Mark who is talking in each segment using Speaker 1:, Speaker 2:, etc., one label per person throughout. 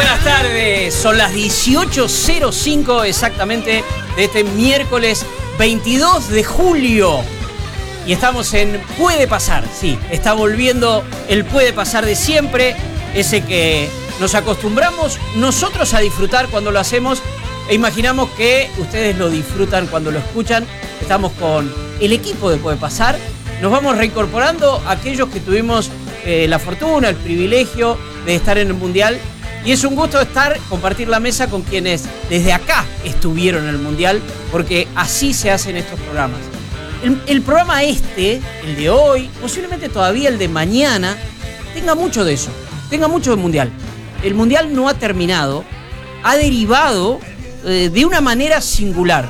Speaker 1: buenas tardes. Son las 18:05 exactamente de este miércoles 22 de julio. Y estamos en Puede Pasar. Sí, está volviendo el Puede Pasar de siempre. Ese que nos acostumbramos nosotros a disfrutar cuando lo hacemos. E imaginamos que ustedes lo disfrutan cuando lo escuchan. Estamos con el equipo de Puede Pasar. Nos vamos reincorporando a aquellos que tuvimos la fortuna, el privilegio de estar en el Mundial. Y es un gusto compartir la mesa con quienes desde acá estuvieron en el Mundial, porque así se hacen estos programas. El programa el de hoy, posiblemente todavía el de mañana, tenga mucho de eso, tenga mucho del Mundial. El Mundial no ha terminado, ha derivado de una manera singular.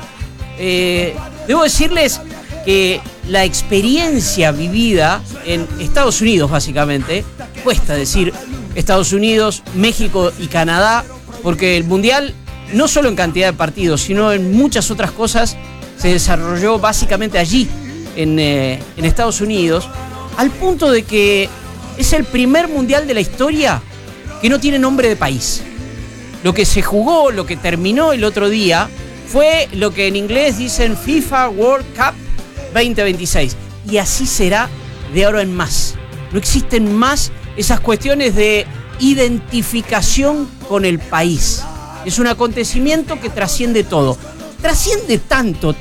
Speaker 1: Debo decirles que la experiencia vivida en Estados Unidos, básicamente, cuesta decir Estados Unidos, México y Canadá, porque el Mundial, no solo en cantidad de partidos, sino en muchas otras cosas, se desarrolló básicamente allí, en Estados Unidos, al punto de que es el primer Mundial de la historia que no tiene nombre de país. Lo que se jugó, lo que terminó el otro día, fue lo que en inglés dicen FIFA World Cup 2026. Y así será de ahora en más. No existen más esas cuestiones de identificación con el país. Es un acontecimiento que trasciende todo. Trasciende tanto,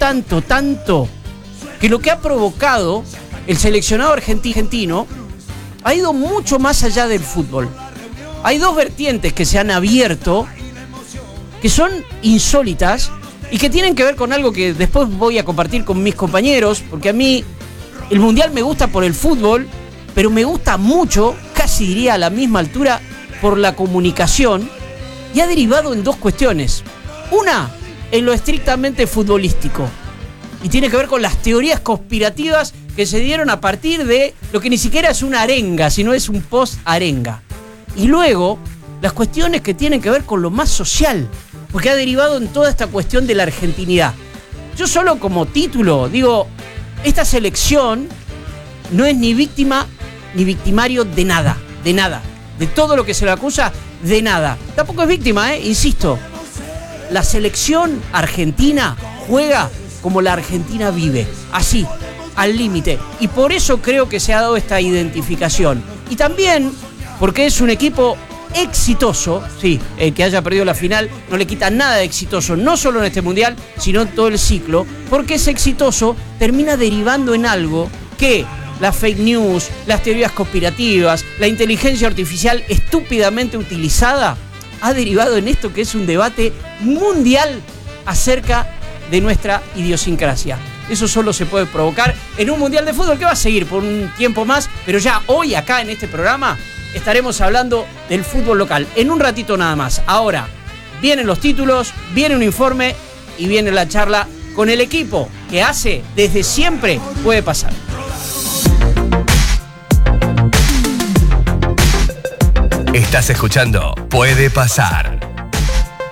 Speaker 1: que lo que ha provocado el seleccionado argentino ha ido mucho más allá del fútbol. Hay dos vertientes que se han abierto, que son insólitas y que tienen que ver con algo que después voy a compartir con mis compañeros, porque a mí el Mundial me gusta por el fútbol, pero me gusta mucho, casi diría a la misma altura, por la comunicación, y ha derivado en dos cuestiones. Una, en lo estrictamente futbolístico, y tiene que ver con las teorías conspirativas que se dieron a partir de lo que ni siquiera es una arenga, sino es un post-arenga. Y luego, las cuestiones que tienen que ver con lo más social, porque ha derivado en toda esta cuestión de la argentinidad. Yo solo como título digo, esta selección no es ni víctima ni victimario de nada, de todo lo que se le acusa, de nada. Tampoco es víctima, insisto. La selección argentina juega como la Argentina vive, así, al límite. Y por eso creo que se ha dado esta identificación. Y también porque es un equipo exitoso, sí, el que haya perdido la final no le quita nada de exitoso, no solo en este Mundial, sino en todo el ciclo, porque ese exitoso termina derivando en algo que las fake news, las teorías conspirativas, la inteligencia artificial estúpidamente utilizada, ha derivado en esto que es un debate mundial acerca de nuestra idiosincrasia. Eso solo se puede provocar en un Mundial de fútbol que va a seguir por un tiempo más, pero ya hoy acá en este programa estaremos hablando del fútbol local, en un ratito nada más. Ahora, vienen los títulos, viene un informe y viene la charla con el equipo que hace desde siempre Puede Pasar.
Speaker 2: Estás escuchando Puede Pasar.